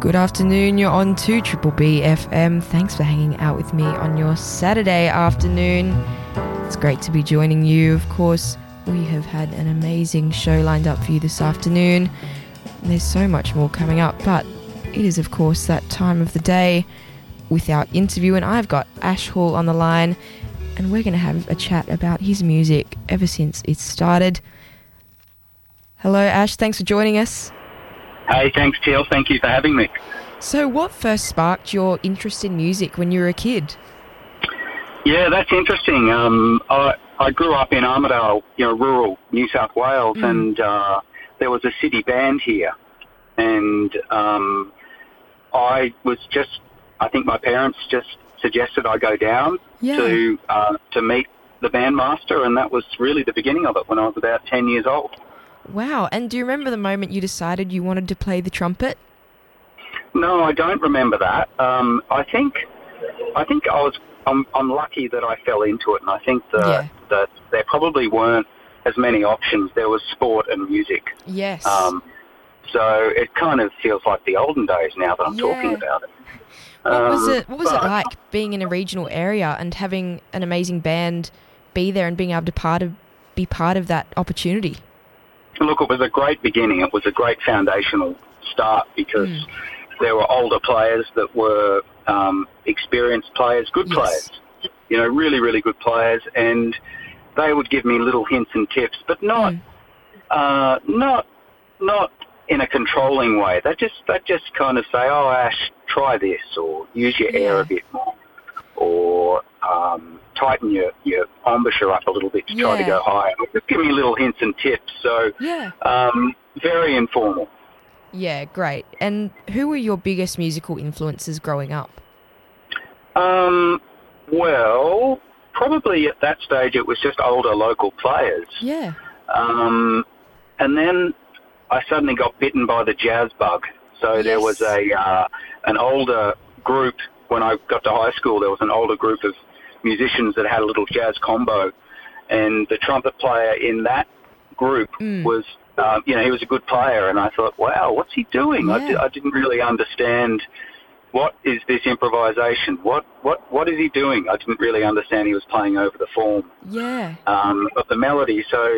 Good afternoon, you're on 2 Triple B FM. Thanks for hanging out with me on your Saturday afternoon. It's great to be joining you. Of course, we have had an amazing show lined up for you this afternoon. There's so much more coming up, but it is, of course, that time of the day with our interview, and I've got Ash Hall on the line, and we're going to have a chat about his music ever since it started. Hello, Ash. Thanks for joining us. Hey, thanks, Teal. Thank you for having me. So what first sparked your interest in music when you were a kid? Yeah, that's interesting. I grew up in Armidale, rural New South Wales, and there was a city band here. And I think my parents just suggested I go down to meet the bandmaster, and that was really the beginning of it when I was about 10 years old. Wow. And do you remember the moment you decided you wanted to play the trumpet? No, I don't remember that. I think I'm lucky that I fell into it, and I think that there probably weren't as many options. There was sport and music. Yes. So it kind of feels like the olden days now that I'm talking about it. What was it like being in a regional area and having an amazing band be there and being able to be part of that opportunity? Look, it was a great beginning. It was a great foundational start because there were older players that were experienced players, good players, really, really good players, and they would give me little hints and tips, but not in a controlling way. They just kind of say, "Oh, Ash, try this," or "Use your air a bit more," or tighten your embouchure up a little bit to try to go higher. Just give me little hints and tips. So very informal. Yeah, great. And who were your biggest musical influences growing up? Well, probably at that stage it was just older local players. Yeah. And then I suddenly got bitten by the jazz bug. So there was an older group. When I got to high school, there was an older group of musicians that had a little jazz combo, and the trumpet player in that group was, he was a good player, and I thought, wow, what's he doing? Yeah. I didn't really understand what is this improvisation. What is he doing? I didn't really understand he was playing over the form of the melody. So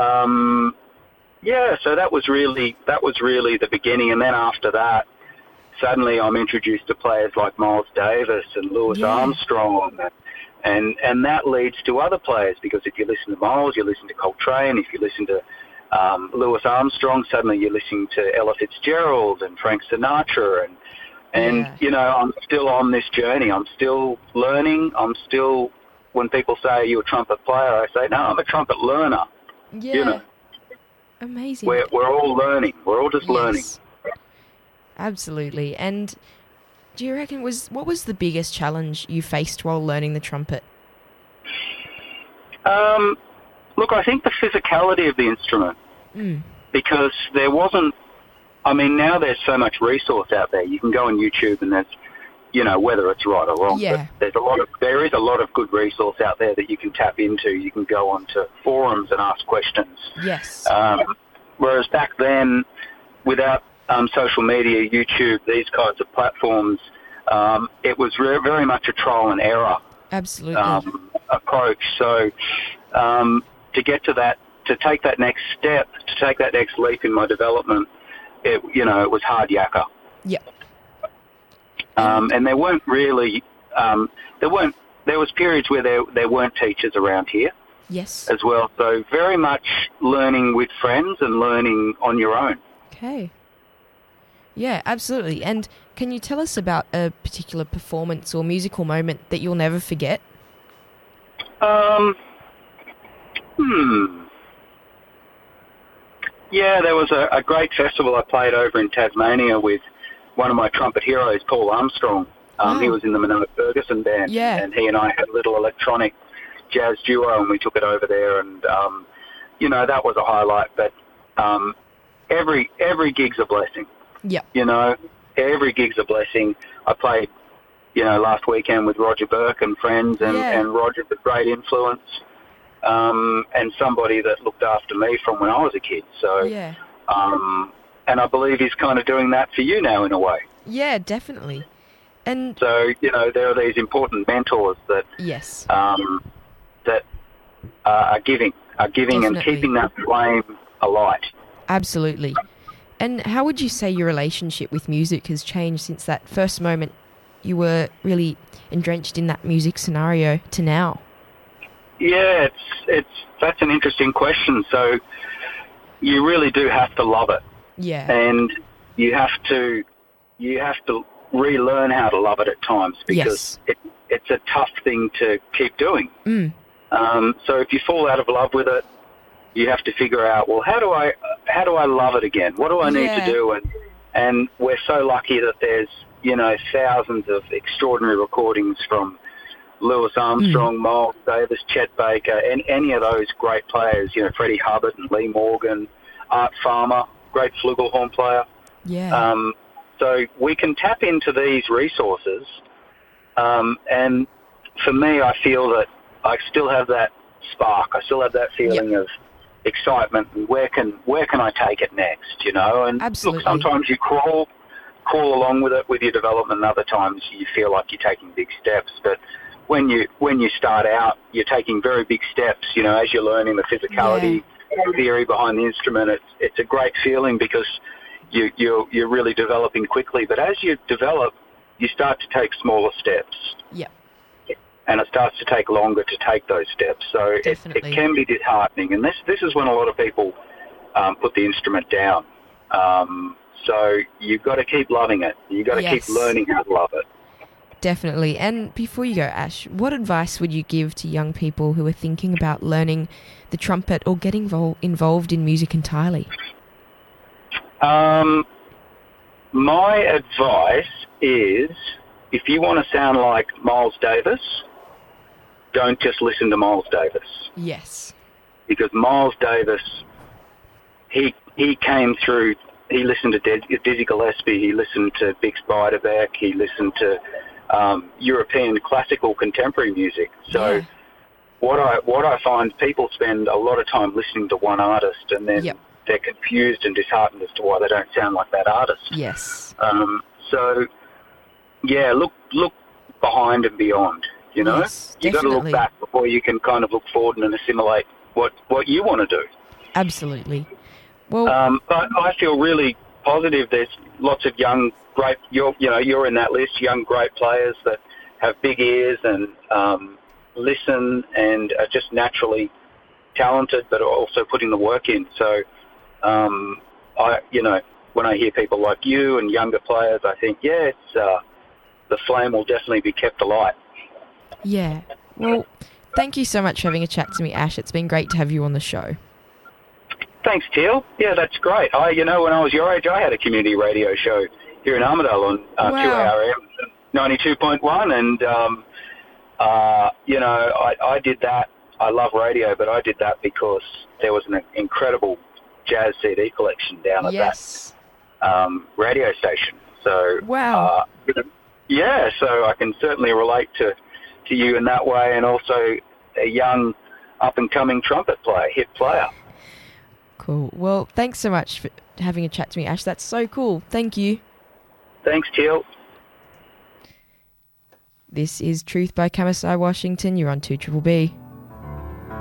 so that was really the beginning, and then after that, suddenly I'm introduced to players like Miles Davis and Louis Armstrong, and that leads to other players, because if you listen to Miles, you listen to Coltrane. If you listen to Louis Armstrong, suddenly you're listening to Ella Fitzgerald and Frank Sinatra, and I'm still on this journey. I'm still learning. When people say, "Are you a trumpet player?" I say, "No, I'm a trumpet learner." Yeah. Amazing. We're all learning. We're all just learning. Absolutely. And do you reckon what was the biggest challenge you faced while learning the trumpet? Look, I think the physicality of the instrument, because there wasn't. I mean, now there's so much resource out there. You can go on YouTube and there's, whether it's right or wrong, but there is a lot of good resource out there that you can tap into. You can go onto forums and ask questions. Yes. Whereas back then, without social media, YouTube, these kinds of platforms, it was very much a trial and error approach. So to get to that, to take that next step, to take that next leap in my development, it was hard yakka. Yep. And there weren't really, there was periods where there weren't teachers around here. Yes. As well. So very much learning with friends and learning on your own. Okay. Yeah, absolutely. And can you tell us about a particular performance or musical moment that you'll never forget? Yeah, there was a great festival I played over in Tasmania with one of my trumpet heroes, Paul Armstrong. He was in the Minogue Ferguson band, and he and I had a little electronic jazz duo, and we took it over there, and that was a highlight. But every gig's a blessing. Yeah. Every gig's a blessing. I played, last weekend with Roger Burke and friends, and Roger's a great influence, and somebody that looked after me from when I was a kid. So, and I believe he's kind of doing that for you now in a way. Yeah, definitely. And So, there are these important mentors that yes, that are giving definitely. and keeping that flame alight. Absolutely. And how would you say your relationship with music has changed since that first moment you were really entrenched in that music scenario to now? Yeah, that's an interesting question. So you really do have to love it. Yeah. And you have to relearn how to love it at times, because it's a tough thing to keep doing. So if you fall out of love with it, you have to figure out, well, how do I love it again? What do I need to do? And we're so lucky that there's thousands of extraordinary recordings from Louis Armstrong, Miles Davis, Chet Baker, and any of those great players. Freddie Hubbard and Lee Morgan, Art Farmer, great flugelhorn player. Yeah. So we can tap into these resources, and for me, I feel that I still have that spark. I still have that feeling of excitement. And where can I take it next? And Absolutely. Look, sometimes you crawl along with it with your development, and other times you feel like you're taking big steps. But when you start out, you're taking very big steps. As you're learning the physicality theory behind the instrument, it's a great feeling, because you're really developing quickly. But as you develop, you start to take smaller steps. Yeah. And it starts to take longer to take those steps. So it can be disheartening. And this is when a lot of people put the instrument down. So you've got to keep loving it. You've got to keep learning how to love it. Definitely. And before you go, Ash, what advice would you give to young people who are thinking about learning the trumpet or getting involved in music entirely? My advice is, if you want to sound like Miles Davis, don't just listen to Miles Davis. Yes. Because Miles Davis, he came through, he listened to Dizzy Gillespie, he listened to Bix Beiderbecke, he listened to European classical contemporary music. So what I find, people spend a lot of time listening to one artist, and then they're confused and disheartened as to why they don't sound like that artist. Yes. So, look behind and beyond, Yes, You've got to look back before you can kind of look forward and assimilate what you want to do. Absolutely. Well, but I feel really positive. There's lots of young, great, you're in that list, young, great players that have big ears and listen and are just naturally talented, but are also putting the work in. So, when I hear people like you and younger players, I think, the flame will definitely be kept alight. Yeah. Well, thank you so much for having a chat to me, Ash. It's been great to have you on the show. Thanks, Teal. Yeah, that's great. When I was your age, I had a community radio show here in Armidale on 2ARM 92.1, and I did that. I love radio, but I did that because there was an incredible jazz CD collection down at that radio station. So so I can certainly relate to you in that way, and also a young up-and-coming trumpet player, hit player. Cool. Well, thanks so much for having a chat to me, Ash. That's so cool. Thank you. Thanks, Teal. This is Truth by Kamasai Washington. You're on 2BBB.